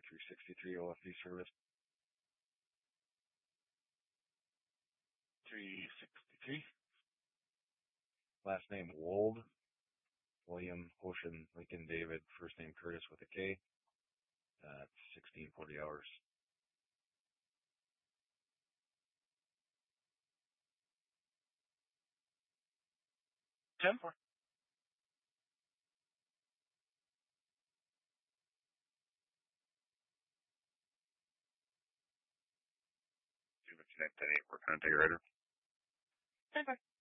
363 OFD service. 363. Last name Wold. William Ocean Lincoln David. First name Curtis with a K. 1640 hours. 10-4. Connect 10-8. We're going to take a rider. 10-5.